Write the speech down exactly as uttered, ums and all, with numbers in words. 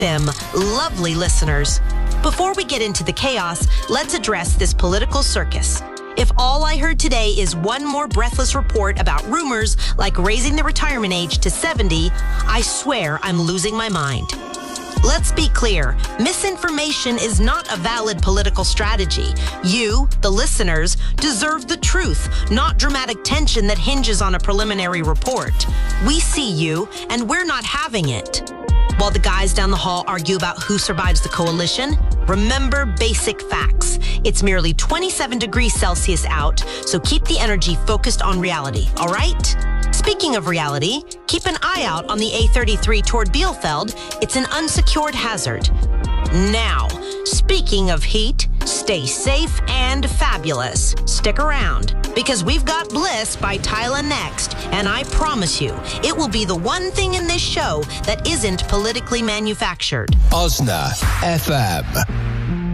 them lovely listeners. Before we get into the chaos, let's address this political circus. If all I heard today is one more breathless report about rumors like raising the retirement age to seventy, I swear I'm losing my mind. Let's be clear, misinformation is not a valid political strategy. You, the listeners, deserve the truth, not dramatic tension that hinges on a preliminary report. We see you, and we're not having it. While the guys down the hall argue about who survives the coalition, remember basic facts. It's merely twenty-seven degrees Celsius out, so keep the energy focused on reality, all right? Speaking of reality, keep an eye out on the A thirty-three toward Bielefeld. It's an unsecured hazard. Now, speaking of heat, stay safe and fabulous. Stick around, because we've got Bliss by Tyla next, and I promise you, it will be the one thing in this show that isn't politically manufactured. Osna F M.